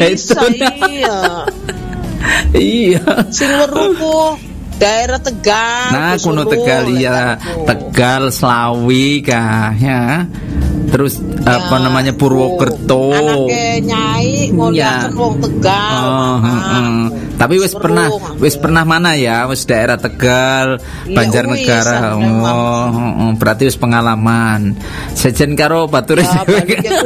bisa, iya. Iya. Sing weruh daerah Tegal. Nah, kuno Tegal ya, Tegal, Slawi kah ya. Terus ya, apa namanya Purwokerto. Anake Nyai ngoliaken wong Tegal. Tapi wis pernah mana ya? Wis daerah Tegal, Banjarnegara. Berarti wis pengalaman. Sejen karo bature dhewe.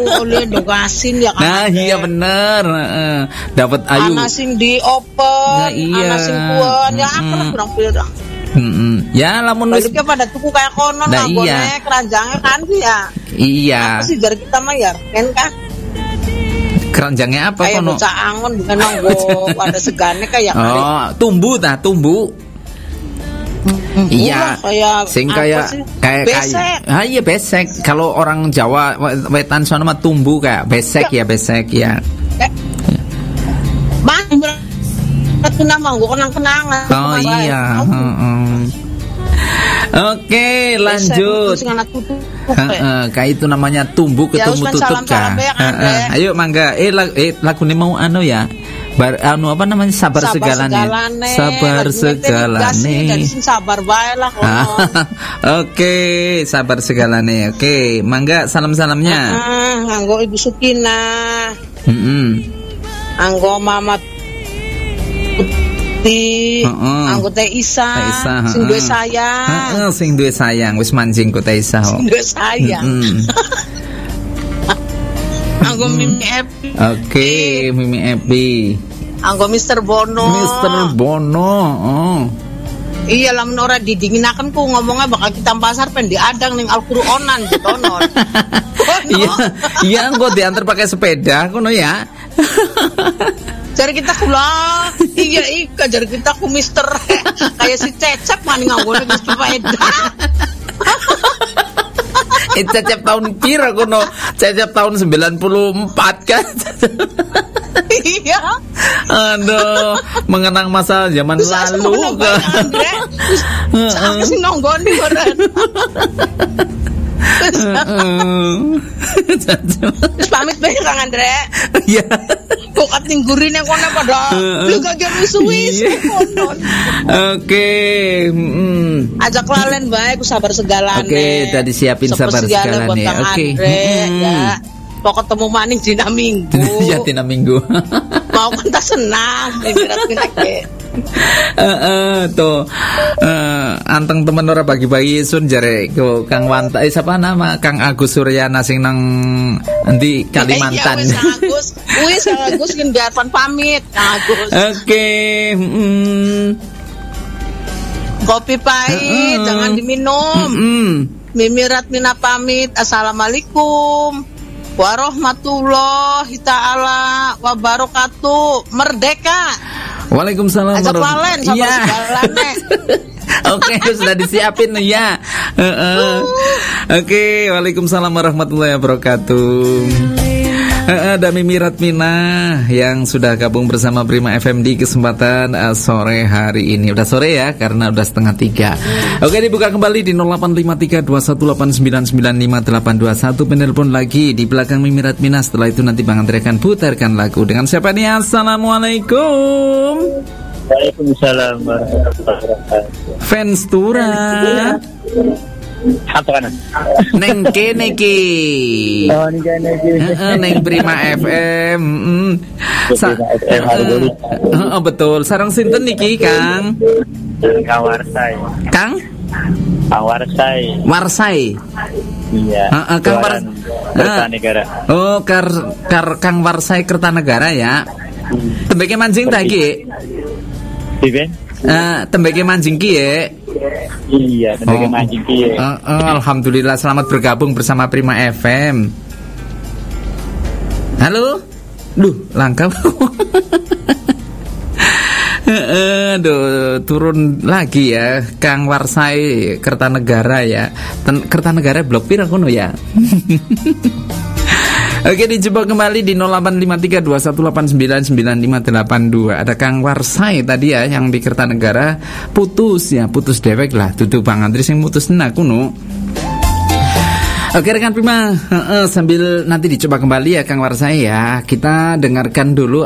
Nah, iya bener. Dapat ayu. Ana sing diopen, ana sing kuon, ya akrab pirang-pirang. Ya lamun wis pada tuku kayak konon lah bonek keranjangnya kan ya. Iya. Apa sih dari kita mah ya? Kan keranjangnya apa kayak kono? Kayak bocah angon bukan nonggo ada segane kayak tumbu. Iya, sing kayak besek. Iya besek. Kalau orang Jawa wetan sono mah tumbu kayak besek ya. Itu nama gue kenang-kenangan. Oh iya. Oke, lanjut. Kayak itu namanya tumbuh ketemu tutup kah? Ayo mangga. Lagu ini mau anu ya. Apa namanya sabar segalane. Sabar bae lah. Oke, sabar segalane. Oke, mangga salamnya. Anggo Ibu Sukina. Anggo Mama anggota Isa, sing duwe sayang. Sing duwe sayang wis mancing ku Teh Isa. Sing duwe sayang. Anggo Mimi Epi. Oke, Mimi Epi. Anggo Mr. Bono. Iya lamun ora didinginaken ku ngomongnya bakal kita pasar pen diadang ning Al-Qur'anan ditonon. Iya, engko diantar pakai sepeda kono ya. Jari kita kula, iya jari kita ku Mister kayak si Cecep maning nganggone wis sepeda. Cecep tahun pira kono? Cecep tahun 94 kan. Iya. Aduh, mengenang masa zaman lalu kan. Sampai sing nonggoni koran. Terus pamit bae Kang Andre. Iya. Kok katinggurine kono padha lu gak wis-wis kono. Oke, Ajak lalen bae ku sabar segalane. Oke, tadi siapin sabar segalane. Oke. Ya. Mau ketemu maning dina Minggu. Ya dina Minggu. Mau kan tak senang mirat-mirat tuh anteng temen ora bagi-bagi sun jare ke Kang Wanta siapa nama Kang Agus Suryana sing nang endi Kalimantan. Iya wis Agus kan gapan pamit Agus. Oke. Kopi pahit jangan diminum. Mimirat mina pamit. Assalamualaikum warahmatullahi ta'ala wabarakatuh. Merdeka. Waalaikumsalam warahmatullahi wabarakatuh. Oke, sudah disiapin ya. Oke, waalaikumsalam warahmatullahi wabarakatuh. Ada Mimi Ratmina yang sudah gabung bersama Prima FM di kesempatan sore hari ini. Udah sore ya, karena udah 2:30. Oke, dibuka kembali di 08532189958821. Penelpon lagi di belakang Mimi Ratmina. Setelah itu nanti Bang Andre akan putarkan lagu. Dengan siapa nih? Assalamualaikum. Waalaikumsalam warahmatullahi wabarakatuh. Fans Tura. Apa kan? Neng kene ki. Oh, neng Prima FM. Betul. Sarang sinten niki, Kang? Kang Warsai. Kang? Kang Warsai. Warsai. Iya. Kang Kertanegara. Oh, Kang Warsai Kertanegara ya. Tembeke mancing ta iki? Piben? Tembeke mancing ki ya. Iya, tembeke mancing ki ya. Alhamdulillah, selamat bergabung bersama Prima FM. Halo? Duh, langka. Turun lagi ya Kang Warsai Kertanegara ya. Kertanegara blok pira kono ya. Oke, dijebak kembali di 085321899582. Ada Kang Warsai tadi ya yang di Kertanegara putus dewek lah. Tutu Bang Andri sing mutus kuno. Oke rekan Prima, sambil nanti dicoba kembali ya Kang Warsai ya. Kita dengarkan dulu